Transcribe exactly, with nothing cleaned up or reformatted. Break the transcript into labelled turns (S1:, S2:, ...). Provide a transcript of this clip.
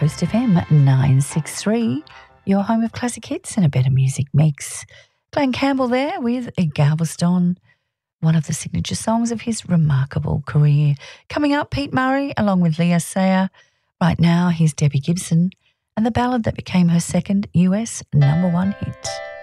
S1: Coast F M nine six three, your home of classic hits and a better music mix. Glenn Campbell there with Galveston, one of the signature songs of his remarkable career. Coming up, Pete Murray along with Leah Sayer. Right now, here's Debbie Gibson and the ballad that became her second U S number one hit.